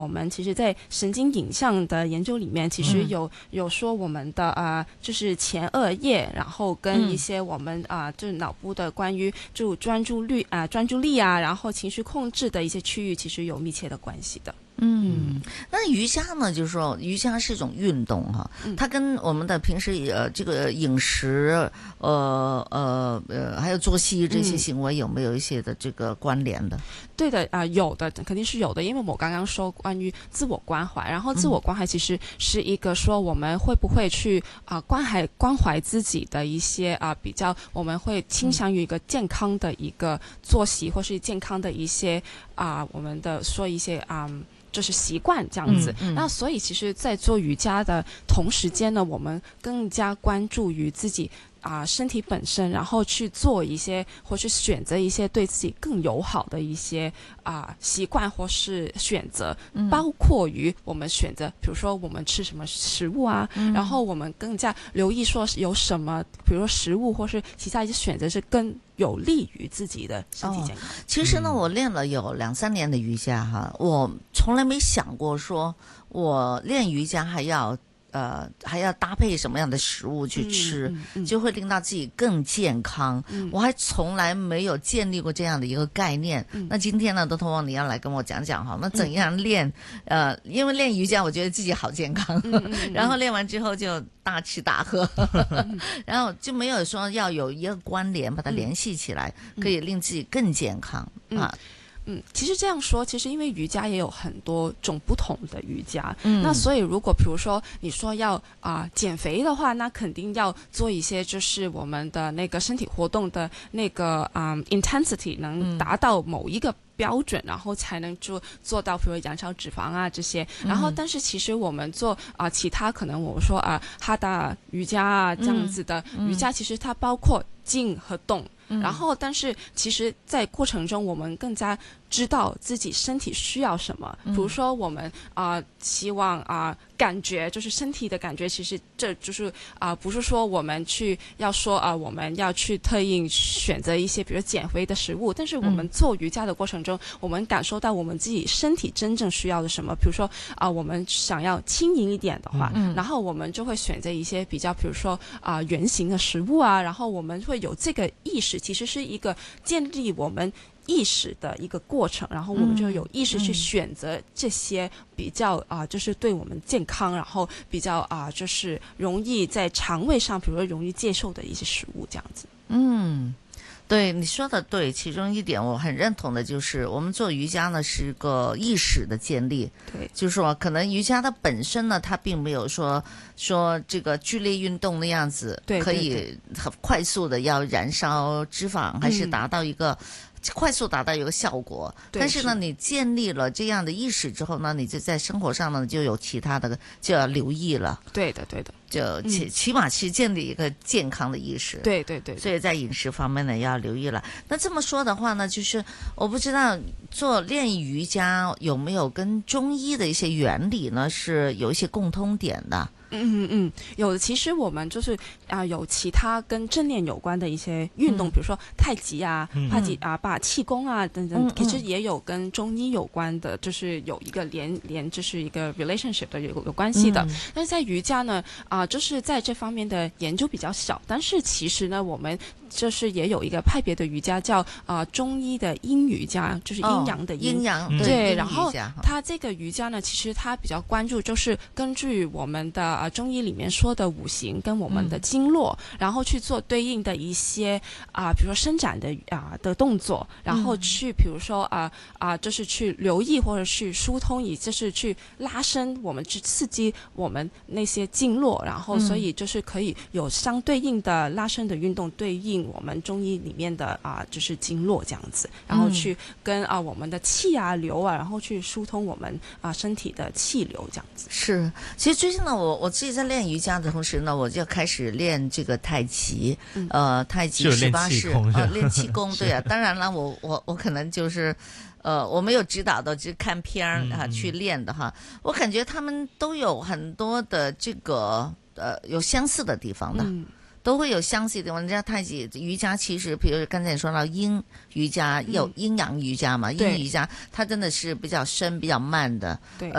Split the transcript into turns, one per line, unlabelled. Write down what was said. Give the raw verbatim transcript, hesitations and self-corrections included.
我们其实在神经影像的研究里面，其实有、嗯、有说我们的呃就是前额叶，然后跟一些我们啊、呃、就是脑部的关于就专注力啊、呃、专注力啊，然后情绪控制的一些区域，其实有密切的关系的。
嗯，那瑜伽呢？就是说，瑜伽是一种运动哈，它跟我们的平时呃这个饮食呃呃呃还有作息这些行为有没有一些的这个关联的？
对的啊、呃，有的肯定是有的，因为我刚刚说关于自我关怀，然后自我关怀其实是一个说我们会不会去啊、呃、关怀关怀自己的一些啊、呃、比较，我们会倾向于一个健康的一个作息，或是健康的一些啊、呃、我们的说一些啊。呃就是习惯这样子、嗯嗯、那所以其实在做瑜伽的同时间呢，我们更加关注于自己啊、呃、身体本身，然后去做一些或是选择一些对自己更友好的一些啊、呃、习惯或是选择、嗯、包括于我们选择比如说我们吃什么食物啊、嗯、然后我们更加留意说有什么比如说食物或是其他一些选择是更有利于自己的身体健康、哦、
其实呢我练了有两三年的瑜伽哈，我从来没想过说我练瑜伽还要呃，还要搭配什么样的食物去吃、嗯嗯嗯、就会令到自己更健康、嗯、我还从来没有建立过这样的一个概念、嗯、那今天呢多托旺你要来跟我讲讲哈，那怎样练、嗯、呃，因为练瑜伽我觉得自己好健康、嗯嗯嗯、然后练完之后就大吃大喝然后就没有说要有一个关联把它联系起来、嗯、可以令自己更健康、嗯、啊
嗯，其实这样说，其实因为瑜伽也有很多种不同的瑜伽，嗯，那所以如果比如说你说要啊、呃、减肥的话，那肯定要做一些就是我们的那个身体活动的那个啊、呃、intensity 能达到某一个标准、嗯、然后才能就做到比如燃烧脂肪啊这些，然后但是其实我们做啊、呃、其他可能我们说啊、呃、哈达瑜伽啊这样子的瑜伽、嗯、其实它包括静和动。然后但是其实在过程中我们更加知道自己身体需要什么、嗯、比如说我们啊、呃、希望啊、呃、感觉就是身体的感觉，其实这就是啊、呃、不是说我们去要说啊、呃、我们要去特意选择一些比如减肥的食物，但是我们做瑜伽的过程中、嗯、我们感受到我们自己身体真正需要的什么，比如说啊、呃、我们想要轻盈一点的话、嗯、然后我们就会选择一些比较比如说啊、呃、圆形的食物啊，然后我们会有这个意识，其实是一个建立我们意识的一个过程，然后我们就有意识去选择这些比较啊、呃，就是对我们健康，然后比较啊、呃，就是容易在肠胃上，比如说容易接受的一些食物，这样子。
嗯，对，你说的对，其中一点我很认同的就是，我们做瑜伽呢是个意识的建立，
对，
就是说可能瑜伽它本身呢，它并没有说说这个剧烈运动的样子，
对，
可以很快速的要燃烧脂肪，还是达到一个。嗯快速达到一个效果，但是呢，你建立了这样的意识之后呢，你就在生活上呢就有其他的就要留意了。
对的，对的，
就起、嗯、起码是建立一个健康的意识。
对对 对, 对，
所以在饮食方面呢要留意了。那这么说的话呢，就是我不知道做练瑜伽有没有跟中医的一些原理呢是有一些共通点的。
嗯嗯嗯，有的。其实我们就是啊、呃，有其他跟正念有关的一些运动，嗯、比如说太极啊、帕吉啊、把气功啊等等、嗯，其实也有跟中医有关的，就是有一个连连，就是一个 relationship 的有有关系的。嗯、但是在瑜伽呢，啊、呃，就是在这方面的研究比较小，但是其实呢，我们就是也有一个派别的瑜伽叫啊、呃、中医的阴瑜伽，就是阴阳的阴，
阴阳、
嗯、对。然后
嗯、
它这个瑜伽呢，其实它比较关注就是根据我们的。啊，中医里面说的五行跟我们的经络、嗯，然后去做对应的一些啊、呃，比如说伸展的啊、呃、的动作，然后去比如说啊啊、呃呃，就是去留意或者去疏通，以就是去拉伸我们去刺激我们那些经络，然后所以就是可以有相对应的拉伸的运动对应我们中医里面的啊、呃、就是经络这样子，然后去跟啊、呃、我们的气啊流啊，然后去疏通我们啊、呃、身体的气流这样子。
是，其实最近呢，我我。自己在练瑜伽的同时呢，我就开始练这个太极，嗯、呃，太极十八式，呃，练气功，对啊。当然了，我我我可能就是，呃，我没有指导的，就是看片儿啊、嗯、去练的哈。我感觉他们都有很多的这个呃有相似的地方的。嗯都會有相似的地方。人家太極瑜伽其實，譬如剛才你說到陰瑜伽，有陰陽瑜伽嘛，陰瑜伽它真的是比較深、比較慢的。
對。